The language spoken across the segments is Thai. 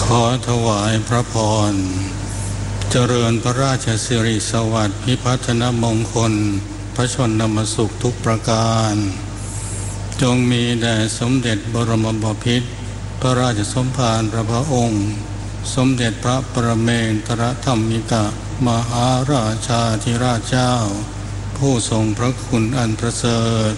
ขอถวายพระพรเจริญพระราชสิริสวัสดิ์พิพัฒนมงคลพระชนมสุขทุกประการจงมีแด่สมเด็จบรมบพิตรพระราชสมภารพระองค์สมเด็จพระปรเมนทรธรรมิกมหาราชาธิราชเจ้าผู้ทรงพระคุณอันประเสริฐ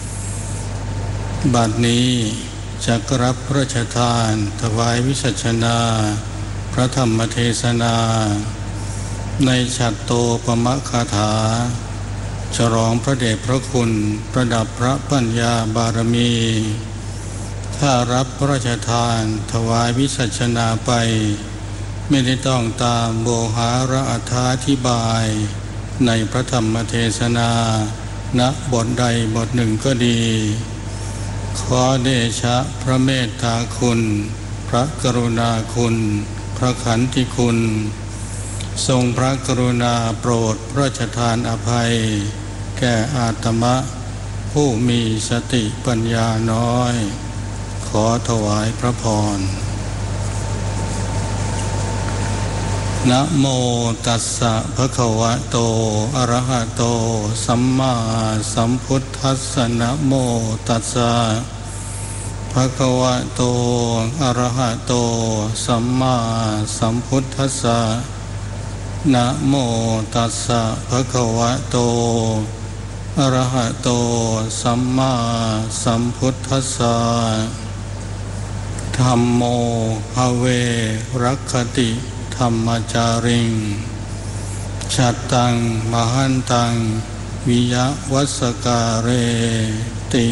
บัดนี้จักรับพระราชทานถวายวิสัชนาพระธรรมเทศนาในฉัตรโตปมคาถาฉลองพระเดชพระคุณประดับพระปัญญาบารมีถ้ารับพระราชทานถวายวิสัชนาไปไม่ได้ต้องตามโวหารอธิบายในพระธรรมเทศนาณบทใดบทหนึ่งก็ดีขอเดชะพระเมตตาคุณพระกรุณาคุณพระขันติคุณทรงพระกรุณาโปรดพระราชทานอภัยแก่อาตมะผู้มีสติปัญญาน้อยขอถวายพระพรนะโมตัสสะภะคะวะโตอะระหะโตสัมมาสัมพุทธัสสะนะโมตัสสะภะคะวะโตอะระหะโตสัมมาสัมพุทธัสสะนะโมตัสสะภะคะวะโตอะระหะโตสัมมาสัมพุทธัสสะธัมโมภเวรัคติธรรมจาริงชัตตังมหันตังวิยวัสการเรติ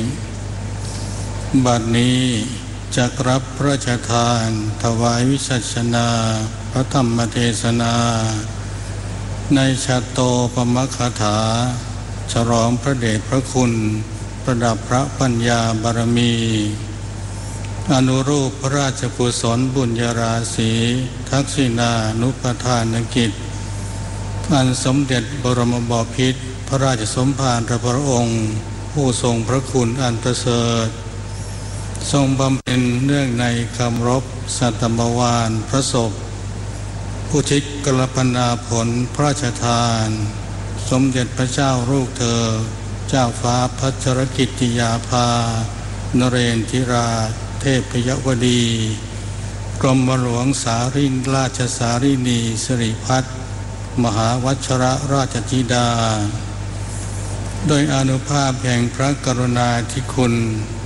บัดนี้จักรับพระราชทานถวายวิสัชนาพระธรรมเทศนาในฉัตรโตปมคาถาฉลองพระเดชพระคุณประดับพระปัญญาบารมีอนุรูปพระราชกุศลบุญญาราศีทักษิณานุปทานกิจอันสมเด็จบรมบพิตรพระราชสมภารพระองค์ผู้ทรงพระคุณอันประเสริฐทรงบำเพ็ญเนื่องในคำรบสัตมวาลพระศพอุทิศกลปนาผลพระราชทานสมเด็จพระเจ้าลูกเธอเจ้าฟ้าพัชรกิติยาภานเรนทิราเทพยวดีกรมหลวงสารินราชสารินีสิริพัฒน์มหาวัชรราชธิดาโดยอานุภาพแห่งพระกรุณาธิคุณ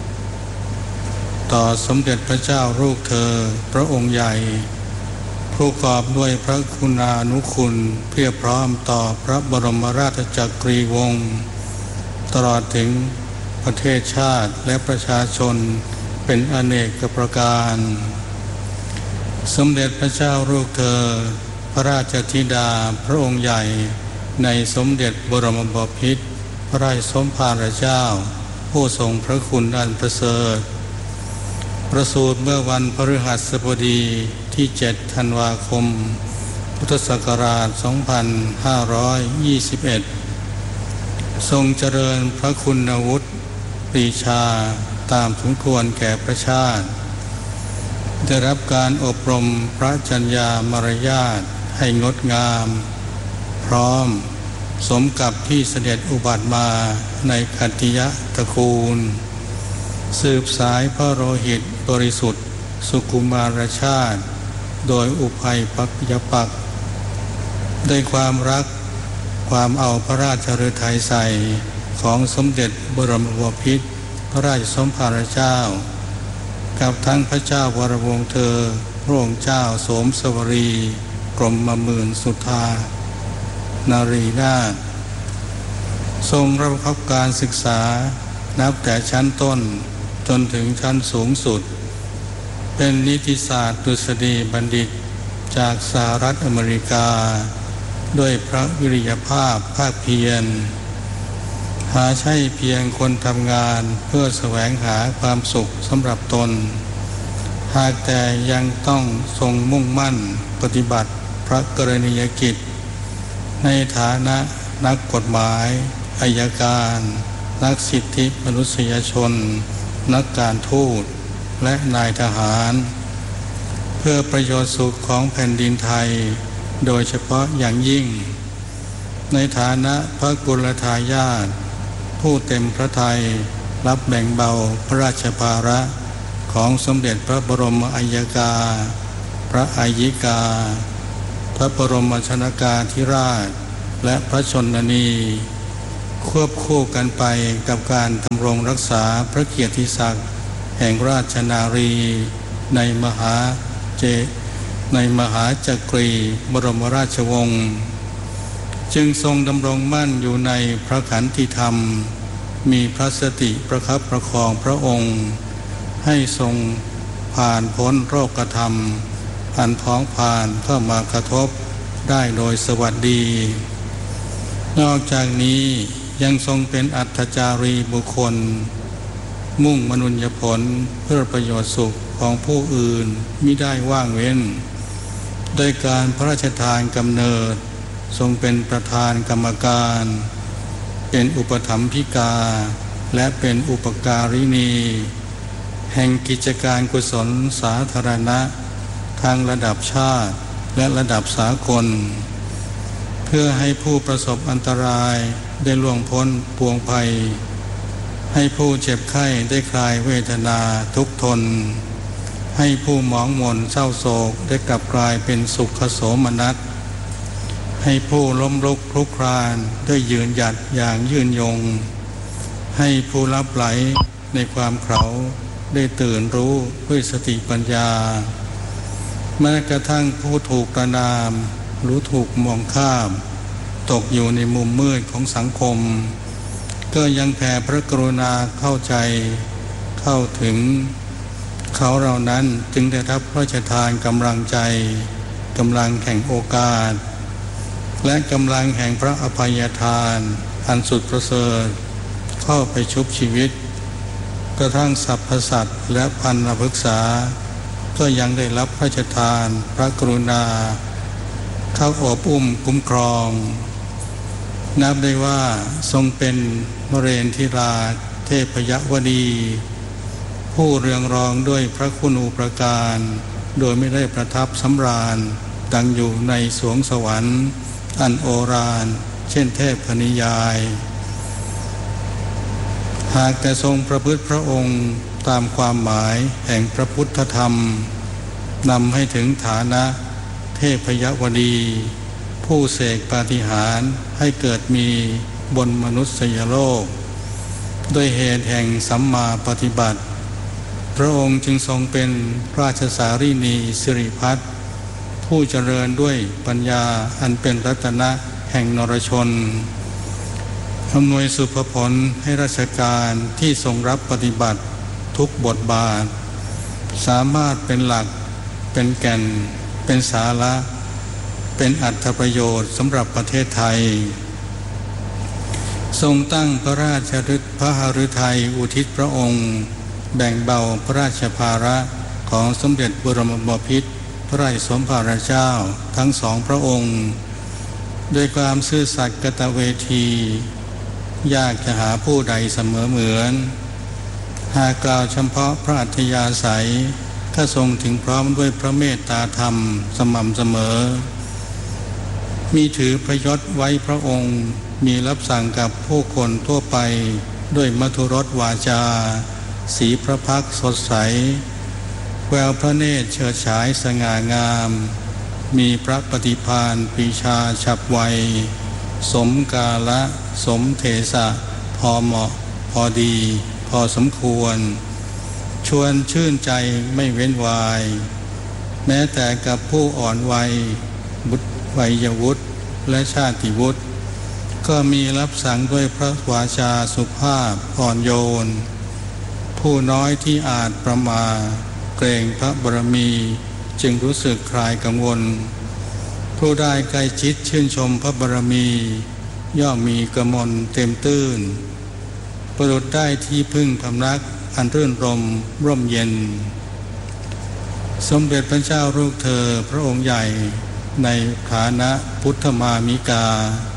ต่อสมเด็จพระเจ้าลูกเธอพระองค์ใหญ่ผู้กอบด้วยพระคุณานุคุณเพียบพร้อมต่อพระบรมราชจักรีวงศ์ตลอดถึงประเทศชาติและประชาชนเป็นอเนกประการสมเด็จพระเจ้าลูกเธอพระราชธิดาพระองค์ใหญ่ในสมเด็จบรมบพิตรพระราชสมภารเจ้าผู้ทรงพระคุณอันประเสริฐประสูติเมื่อวันพฤหัสบดีที่7 ธันวาคมพุทธศักราช 2521 ทรงเจริญพระคุณวุฒิปรีชาตามสมควรแก่พระชาติได้รับการอบรมพระจัญญามารยาทให้งดงามพร้อมสมกับที่เสด็จอุบัติมาในขัตติยตระกูลสืบสายพระโลหิตบริสุทธิ์สุกุมารชาติโดยอุภัยปักยปักด้วยความรักความเอาพระราชฤทัยใส่ของสมเด็จบรมบพิตรพระราชสมภารเจ้ากับทั้งพระเจ้าวรวงศ์เธอพระองค์เจ้าโสมสวรีกรมหมื่นสุธานารีนาถทรงรับผิดการศึกษานับแต่ชั้นต้นจนถึงชั้นสูงสุดเป็นนิติศาสตร์ดุษฎีบัณฑิตจากสหรัฐอเมริกาด้วยพระวิริยภาพภาคเพียรหาใช่เพียงคนทำงานเพื่อแสวงหาความสุขสำหรับตนหากแต่ยังต้องทรงมุ่งมั่นปฏิบัติพระกรณียกิจในฐานะนักกฎหมายอัยการนักสิทธิมนุษยชนนักการทูตและนายทหารเพื่อประโยชน์สุขของแผ่นดินไทยโดยเฉพาะอย่างยิ่งในฐานะพระกุลทายาทผู้เต็มพระทัยรับแบ่งเบาพระราชภาระของสมเด็จพระบรมอัยกาพระอัยิกาพระบรมชนกาธิราชและพระชนนีควบคู่กันไปกับการดำรงรักษาพระเกียรติศักดิ์แห่งราชนารีในมหาจักรีบรมราชวงศ์จึงทรงดำรงมั่นอยู่ในพระขันติธรรมมีพระสติประคับประคองพระองค์ให้ทรงผ่านพ้นโรคธรรมอันพ้องผ่านเข้ามากระทบได้โดยสวัสดีนอกจากนี้ยังทรงเป็นอัตจารีบุคคลมุ่งมนุญญผลเพื่อประโยชน์สุขของผู้อื่นมิได้ว่างเว้นโดยการพระราชทานกำเนิดทรงเป็นประธานกรรมการเป็นอุปถัมภิกาและเป็นอุปการินีแห่งกิจการกุศลสาธารณะทางระดับชาติและระดับสากลเพื่อให้ผู้ประสบอันตรายได้ล่วงพ้นปวงภัยให้ผู้เจ็บไข้ได้คลายเวทนาทุกข์ทนให้ผู้หมองหม่นเศร้าโศกได้กลับกลายเป็นสุขโสมนัสให้ผู้ล้มลุกคลุกคลานได้ยืนหยัดอย่างยืนยงให้ผู้ลับไหลในความเขลาได้ตื่นรู้ด้วยสติปัญญาแม้กระทั่งผู้ถูกประณามหรือถูกมองข้ามตกอยู่ในมุมมืดของสังคมก็ยังแผ่พระกรุณาเข้าใจเข้าถึงเขาเหล่านั้นจึงได้รับพระราชทานกำลังใจกำลังแห่งโอกาสและกำลังแห่งพระอภัยทานอันสุดประเสริฐเข้าไปชุบชีวิตกระทั่งสรรพสัตว์และพันธพฤกษาก็ยังได้รับพระราชทานพระกรุณาเข้าอบอุ้มคุ้มครองนับได้ว่าทรงเป็นมเรนทิราเทพยวดีผู้เรืองรองด้วยพระคุณูปการโดยไม่ได้ประทับสำราญดังอยู่ในสวงสวรรค์อันโอฬารเช่นเทพนิยายหากแต่ทรงประพฤติพระองค์ตามความหมายแห่งพระพุทธธรรมนำให้ถึงฐานะเทพยวดีผู้เสกปาฏิหาริย์ให้เกิดมีบนมนุษยโลกด้วยเหตุแห่งสัมมาปฏิบัติพระองค์จึงทรงเป็นราชสารีนีสิริพัฒน์ผู้เจริญด้วยปัญญาอันเป็นรัตนะแห่งนรชนอำนวยสุภผลให้ราชการที่ทรงรับปฏิบัติทุกบทบาทสามารถเป็นหลักเป็นแก่นเป็นสาระเป็นอรรถประโยชน์สำหรับประเทศไทยทรงตั้งพระราชพระหฤทัยอุทิศพระองค์แบ่งเบาพระราชภาระของสมเด็จบรมบพิตรพระราชสมภารเจ้าทั้งสองพระองค์ด้วยความซื่อสัตย์กตเวทียากจะหาผู้ใดเสมอเหมือนหากกล่าวเฉพาะพระอัธยาศัยก็ทรงถึงพร้อมด้วยพระเมตตาธรรมสม่ำเสมอมีถือพระยศไว้พระองค์มีรับสั่งกับผู้คนทั่วไปด้วยมธุรสวาจาสีพระพักตร์สดใสแววพระเนตรเฉิดฉายสง่างามมีพระปฏิภาณปรีชาฉับไวสมกาละสมเถสะพอเหมาะพอดีพอสมควรชวนชื่นใจไม่เว้นวายแม้แต่กับผู้อ่อนวัยวัยวุฒิและชาติวุฒิก็มีรับสั่งด้วยพระวาจาสุภาพอ่อนโยนผู้น้อยที่อาจประมาทเกรงพระบารมีจึงรู้สึกคลายกังวลผู้ได้ใกล้ชิดชื่นชมพระบารมีย่อมมีกมลเต็มตื้นประดุจได้ที่พึ่งพำนักอันรื่นรมร่มเย็นสมเด็จพระเจ้าลูกเธอพระองค์ใหญ่ในฐานะพุทธมามิกา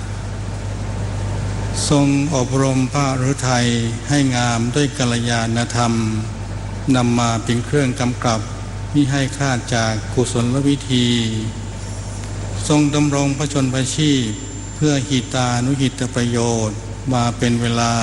ทรงอบรมพระฤทัยให้งามด้วยกัลยาณธรรมนำมาเป็นเครื่องกำกับมิให้คลาดจากกุศลวิธีทรงดำรงพระชนม์ชีพเพื่อหิตานุหิตประโยชน์มาเป็นเวลา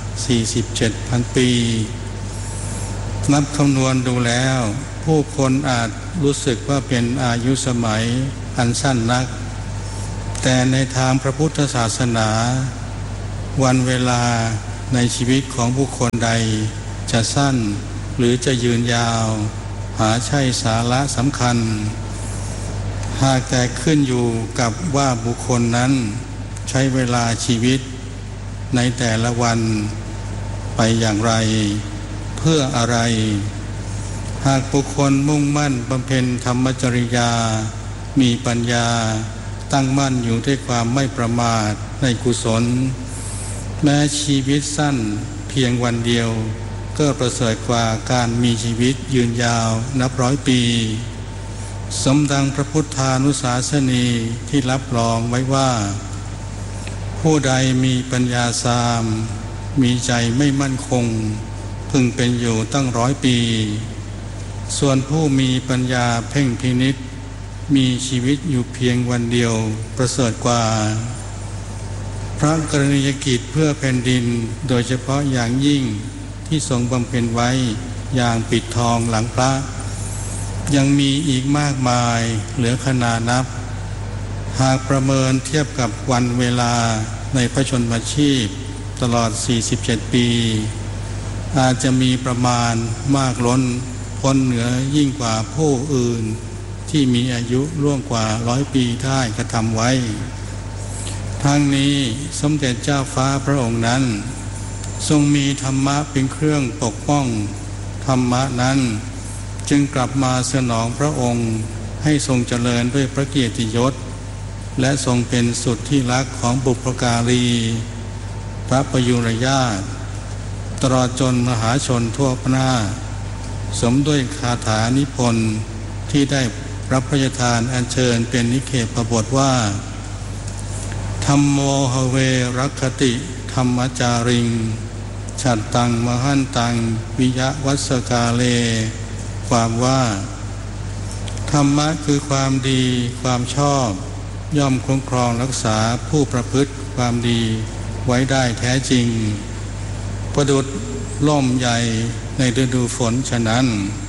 47,000 ปีนับคำนวณดูแล้วผู้คนอาจรู้สึกว่าเป็นอายุสมัยอันสั้นนักแต่ในทางพระพุทธศาสนาวันเวลาในชีวิตของบุคคลใดจะสั้นหรือจะยืนยาวหาใช่สาระสำคัญหากแต่ขึ้นอยู่กับว่าบุคคลนั้นใช้เวลาชีวิตในแต่ละวันไปอย่างไรเพื่ออะไรหากบุคคลมุ่งมั่นบำเพ็ญธรรมจริยามีปัญญาตั้งมั่นอยู่ด้วยความไม่ประมาทในกุศลแม้ชีวิตสั้นเพียงวันเดียวก็ประเสริฐกว่าการมีชีวิตยืนยาวนับร้อยปีสมดังพระพุทธานุศาสนีที่รับรองไว้ว่าผู้ใดมีปัญญาสามมีใจไม่มั่นคงพึงเป็นอยู่ตั้ง100 ปีส่วนผู้มีปัญญาเพ่งพินิจมีชีวิตอยู่เพียงวันเดียวประเสริฐกว่าพระกรณียกิจเพื่อแผ่นดินโดยเฉพาะอย่างยิ่งที่ทรงบำเพ็ญไว้อย่างปิดทองหลังพระยังมีอีกมากมายเหลือขนานับหากประเมินเทียบกับวันเวลาในพระชนมชีพตลอด47 ปีอาจจะมีประมาณมากล้นพ้นเหนือยิ่งกว่าผู้อื่นที่มีอายุล่วงกว่า100 ปีได้กระทำไว้ทั้งนี้สมเด็จเจ้าฟ้าพระองค์นั้นทรงมีธรรมะเป็นเครื่องปกป้องธรรมะนั้นจึงกลับมาสนองพระองค์ให้ทรงเจริญด้วยพระเกียรติยศและทรงเป็นสุดที่รักของบุพการีพระประยุรญาติตลอดจนมหาชนทั่วหน้าสมด้วยคาถานิพนธ์ที่ได้รับพระราชทานอัญเชิญเป็นนิเคปบทว่าธัมโมหเวรัคติธรรมจาริงฉัตตังมหันตังวิยวัสกาเลความว่าธรรมะคือความดีความชอบย่อมคุ้มครองรักษาผู้ประพฤติความดีไว้ได้แท้จริงประดุจล่มใหญ่ในฤดูฝนฉะนั้น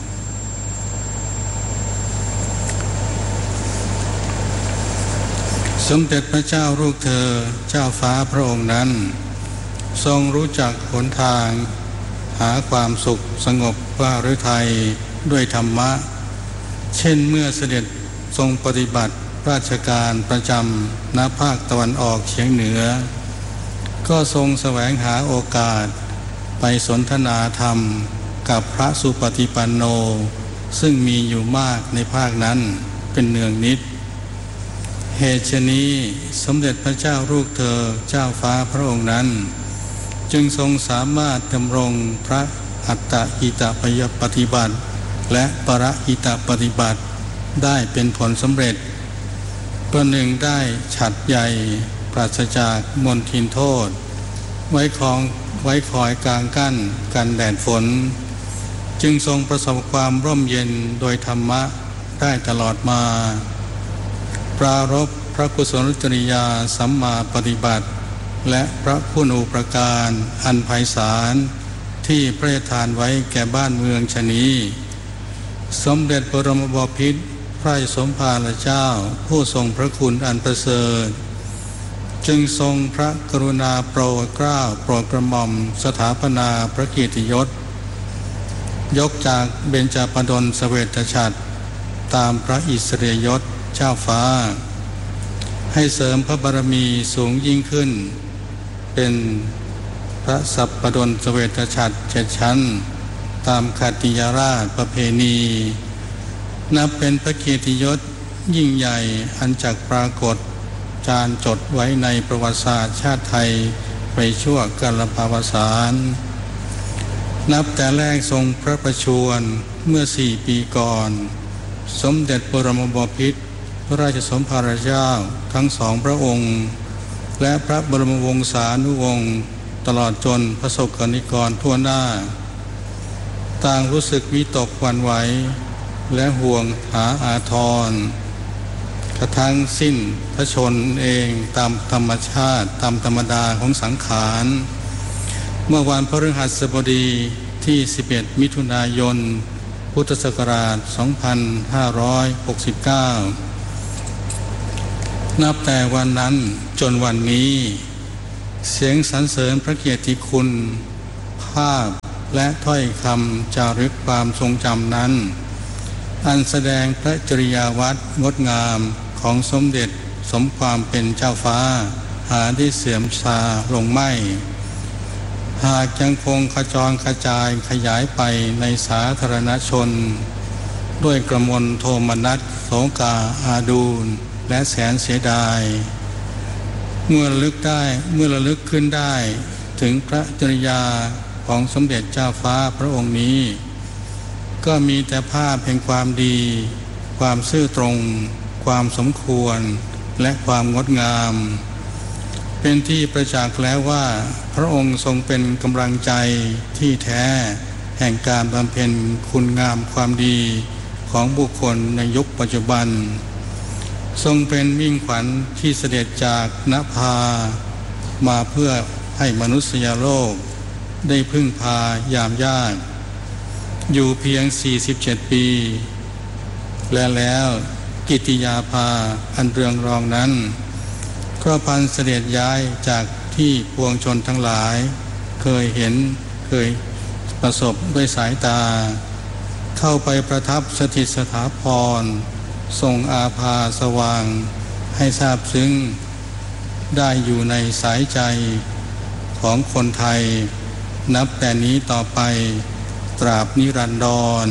สมเด็จพระเจ้าลูกเธอเจ้าฟ้าพระองค์นั้นทรงรู้จักหนทางหาความสุขสงบว่าฤทัยด้วยธรรมะเช่นเมื่อเสด็จทรงปฏิบัติราชการประจำณภาคตะวันออกเฉียงเหนือก็ทรงแสวงหาโอกาสไปสนทนาธรรมกับพระสุปฏิปันโนซึ่งมีอยู่มากในภาคนั้นเป็นเนืองนิดเหตุฉะนี้สมเด็จพระเจ้าลูกเธอเจ้าฟ้าพระองค์นั้นจึงทรงสามารถดำรงพระอัตตหิตปฏิบัติและปรหิตปฏิบัติได้เป็นผลสำเร็จประหนึ่งได้ฉัตรใหญ่ปราศจากมลทินโทษไว้คอยกลางกั้นกันแดดฝนจึงทรงประสบความร่มเย็นโดยธรรมะได้ตลอดมาปรารภพระกุศลจริยาสัมมาปฏิบัติและพระคุณูปการอันไพศาลที่พระราชทานไว้แก่บ้านเมืองชนี้สมเด็จบรมบพิตรพระราชสมภารเจ้าผู้ทรงพระคุณอันประเสริฐจึงทรงพระกรุณาโปรดเกล้าโปรดกระหม่อมสถาปนาพระเกียรติยศยกจากเบญจปฎลเสวตฉัตรตามพระอิสริยยศเจ้าฟ้าให้เสริมพระบารมีสูงยิ่งขึ้นเป็นพระสัปปดลเสวตฉัตร7 ชั้นตามขัตติยราชประเพณีนับเป็นพระเกียรติยศยิ่งใหญ่อันจักปรากฏจารึกจดไว้ในประวัติศาสตร์ชาติไทยไปชั่วกาลปวสานนับแต่แรกทรงพระประชวรเมื่อ4 ปีก่อนสมเด็จบรมบพิตรพระราชสมภารเจ้าทั้ง2 พระองค์และพระบรมวงศานุวงศ์ตลอดจนพระสกนิกรทั่วหน้าต่างรู้สึกวิตกหวั่นไหวและห่วงหาอาทรกระทั่งสิ้นพระชนเองตามธรรมชาติตามธรรมดาของสังขารเมื่อวันพฤหัสบดีที่11มิถุนายนพุทธศักราช2569นับแต่วันนั้นจนวันนี้เสียงสรรเสริญพระเกียรติคุณภาพและถ้อยคำจารึกความทรงจำนั้นอันแสดงพระจริยาวัดงดงามของสมเด็จสมความเป็นเจ้าฟ้าหาได้เสื่อมทราลงไม่หากยังคงขจรกระจายขยายไปในสาธารณชนด้วยกระมวลโทมนัสโศกาอาดูลและแสนเสียดายเมื่อระลึกขึ้นได้ถึงพระจริยาของสมเด็จเจ้าฟ้าพระองค์นี้ก็มีแต่ภาพแห่งความดีความซื่อตรงความสมควรและความงดงามเป็นที่ประจักษ์แล้วว่าพระองค์ทรงเป็นกำลังใจที่แท้แห่งการบำเพ็ญคุณงามความดีของบุคคลในยุคปัจจุบันทรงเป็นมิ่งขวัญที่เสด็จจากนภามาเพื่อให้มนุษยโลกได้พึ่งพายามยากอยู่เพียง47ปีและแล้วกิติยาภาอันเรืองรองนั้นก็พันเสด็จย้ายจากที่ปวงชนทั้งหลายเคยเห็นเคยประสบด้วยสายตาเข้าไปประทับสถิตสถาพรทรงอาภาสว่างให้ทราบซึ้งได้อยู่ในสายใจของคนไทยนับแต่นี้ต่อไปตราบนิรันดร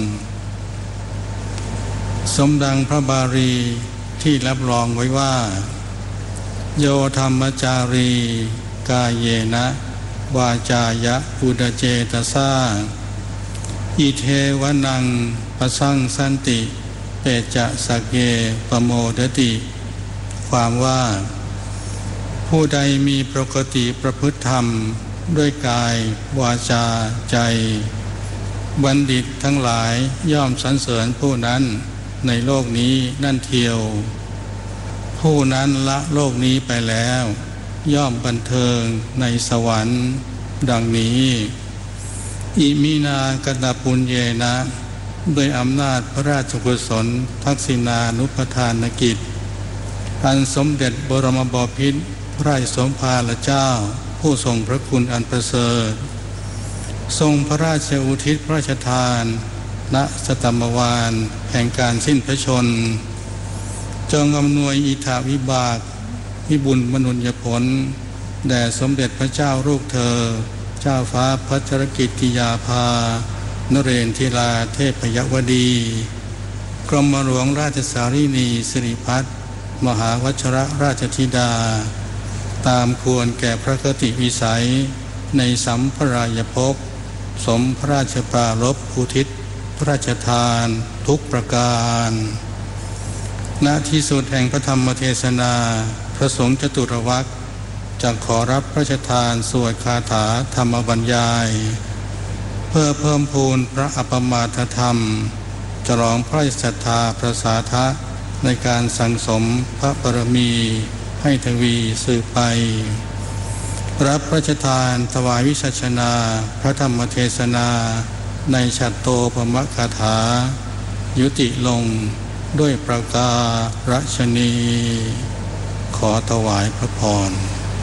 สมดังพระบาลีที่รับรองไว้ว่าโยธรรมจารีกายเยนะวาจายะอุดเจตสาอิเทวนังปสังสันติเปจะสกเกปโมดติความว่าผู้ใดมีปกติประพฤติธรรมด้วยกายวาจาใจบัณฑิตทั้งหลายย่อมสรรเสริญผู้นั้นในโลกนี้นั่นเทียวผู้นั้นละโลกนี้ไปแล้วย่อมบันเทิงในสวรรค์ดังนี้อิมินากตปุญเยนะด้วยอำนาจพระราชกุศลทักษิณานุปทานกิจอันสมเด็จบรมบพิตรพระราชสมภารเจ้าผู้ทรงพระคุณอันประเสริฐทรงพระราชอุทิศพระราชทานณสตมวาลแห่งการสิ้นพระชนจงอำนวยอิทธาวิบากวิบุญมนุญญผลแด่สมเด็จพระเจ้าลูกเธอเจ้าฟ้าพัชรกิติยาภานเรนทิราเทพยวดีกรมหลวงราชสารีนีสิริพัฒน์มหาวชรราชธิดาตามควรแก่พระคติวิสัยในสัมภรายภพสมพระราชปรารภอุทิศพระราชทานทุกประการณที่สุดแห่งพระธรรมเทศนาพระสงฆ์จตุรวรรคจะขอรับพระราชทานสวดคาถาธรรมบรรยายเพื่อเพิ่มพูนพระอัปมาทธรรมฉลองพระศรัทธาพระสาธะในการสั่งสมพระบารมีให้ทวีสืบไปรับพระราชทานถวายวิสัชนาพระธรรมเทศนาในฉัตรโตปมคาถายุติลงด้วยประการฉนีขอถวายพระพร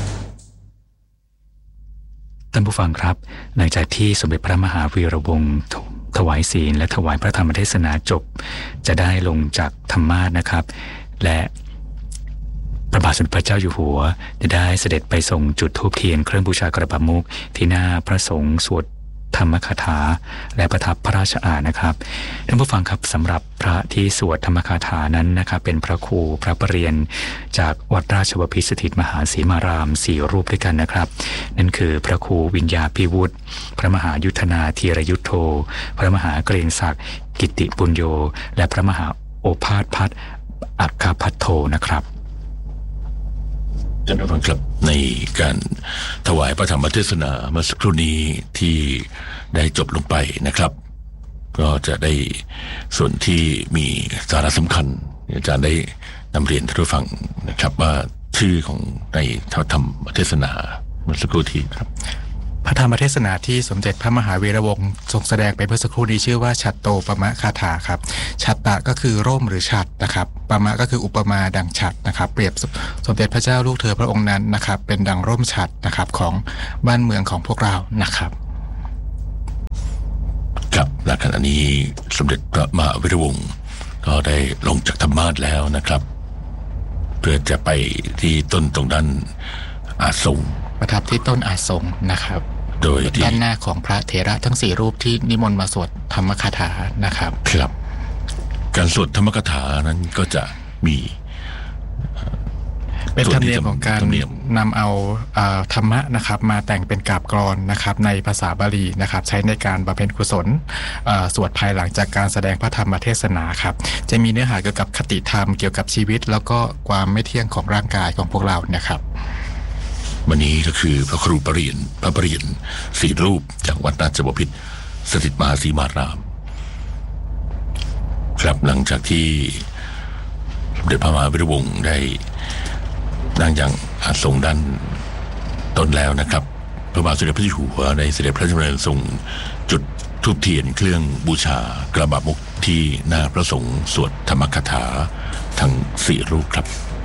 ท่านผู้ฟังครับหลังจากที่สมเด็จพระมหาวีระวงศ์ถวายศีลและถวายพระธรรมเทศนาจบจะได้ลงจากธรรมาสน์นะครับและพระบาทสมเด็จพระเจ้าอยู่หัวจะได้เสด็จไปส่งจุดธูปเทียนเครื่องบูชากระบะมุกที่หน้าพระสงฆ์สวดธรรมคาถาและประทับพระราชอาณานะครับท่านผู้ฟังครับสำหรับพระที่สวดธรรมคาถานั้นนะครับเป็นพระครูพระประเรียนจากวัดราชบพิตรสถิตมหาสีมาราม4รูปด้วยกันนะครับนั่นคือพระครูวิญญาภิวุฒิพระมหายุทธนาธีรยุทโธพระมหาเกรียงศักดิ์กิตติปุญโญและพระมหาโอภาสพัฒน์อัคคพัทโธนะครับท่านผู้ฟังครับในการถวายพระธรรมเทศนาเมื่อสักครู่นี้ที่ได้จบลงไปนะครับก็จะได้ส่วนที่มีสาระสำคัญอาจารย์ได้นำเรียนท่านผู้ฟังนะครับว่าชื่อของในธรรมเทศนาเมื่อสักครู่ที่ครับพระธรรมเทศนาที่สมเด็จพระมหาวีระวงศ์ทรงแสดงไปเมื่อสักครู่นี้ชื่อว่าฉัตโตปมะคาถาครับฉัตตะก็คือร่มหรือฉัตรนะครับปมะก็คืออุปมาดังฉัตรนะครับเปรียบสมเด็จพระเจ้าลูกเธอพระองค์นั้นนะครับเป็นดังร่มฉัตรนะครับของบ้านเมืองของพวกเรานะครับครับและขณะนี้สมเด็จพระมหาวีระวงศ์ก็ได้ลงจากธรรมาสน์แล้วนะครับเพื่อจะไปที่ต้นตรงด้านอาสงประทับที่ต้นอาสงนะครับโดยด้านหน้าของพระเถระทั้ง4รูปที่นิมนต์มาสวดธรรมคาถานะครับครับการสวดธรรมคาถานั้นก็จะมีเป็นธรรมเนียมของการนำเอาธรรมะนะครับมาแต่งเป็นกาบกลอนนะครับในภาษาบาลีนะครับใช้ในการบำเพ็ญกุศลสวดภายหลังจากการแสดงพระธรรมเทศนาครับจะมีเนื้อหาเกี่ยวกับคติธรรมเกี่ยวกับชีวิตแล้วก็ความไม่เที่ยงของร่างกายของพวกเรานะครับวันนี้ก็คือพระครูปรริยนพระปรริยน4 รูปจากวัดราชบพิตรสถิตมหาสีมารามครับหลังจากที่สมเด็จพระมหาวีระวงศ์ได้นั่งอย่างอาสงด้านต้นแล้วนะครับพระบาทสมเด็จพระเจ้าอยู่หัวในเสด็จพระราชดำเนินทรงจุดธูปเทียนเครื่องบูชากระบะมุกที่หน้าพระสงฆ์สวดธรรมคาถาทั้ง4 รูปครับ